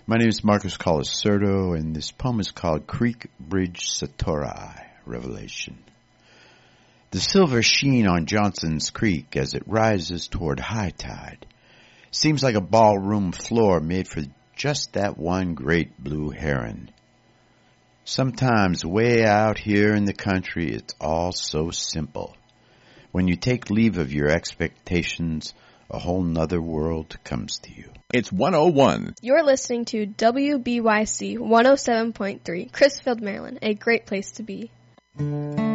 My name is Marcus Colasurdo, and this poem is called Creek Bridge Satorai, Revelation. The silver sheen on Johnson's Creek as it rises toward high tide seems like a ballroom floor made for just that one great blue heron. Sometimes way out here in the country, it's all so simple. When you take leave of your expectations, a whole nother world comes to you. It's 101. You're listening to WBYC 107.3, Crisfield, Maryland, a great place to be.